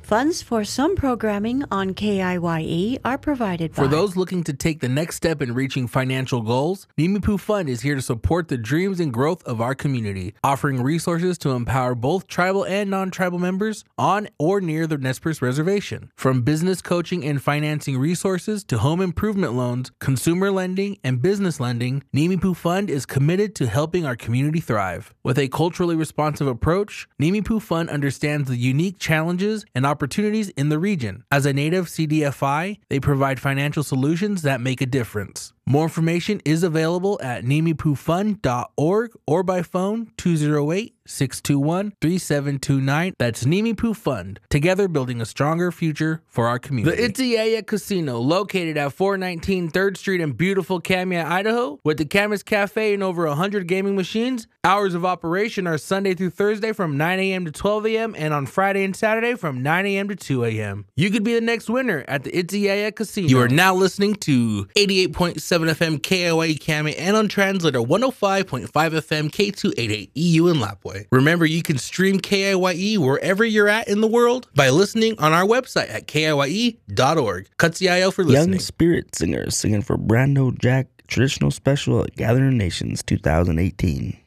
Funds for some programming on KIYE are provided by... For those looking to take the next step in reaching financial goals, Nimipu Fund is here to support the dreams and growth of our community, offering resources to empower both tribal and non-tribal members on or near the Nez Perce Reservation. From business coaching and financing resources to home improvement loans, consumer lending, and business lending, Nimipu Fund is committed to helping our community thrive. With a culturally responsive approach, Nimipu Fund understands the unique challenges and opportunities in the region. As a native CDFI, they provide financial solutions that make a difference. More information is available at nimipufund.org or by phone 208-621-3729. That's Nimipu Fund, together building a stronger future for our community. The Itiyaya Casino, located at 419 3rd Street in beautiful Kamiah, Idaho, with the Camas Cafe and over 100 gaming machines. Hours of operation are Sunday through Thursday from 9 a.m. to 12 a.m. and on Friday and Saturday from 9 a.m. to 2 a.m. You could be the next winner at the Itiyaya Casino. You are now listening to 88.7 FM KIYE Kami and on translator 105.5 FM K288 EU in Lapwai. Remember, you can stream KIYE wherever you're at in the world by listening on our website at KIYE.org. Katsiayo for listening. Young Spirit Singers singing for Brando Jack Traditional Special at Gathering Nations 2018.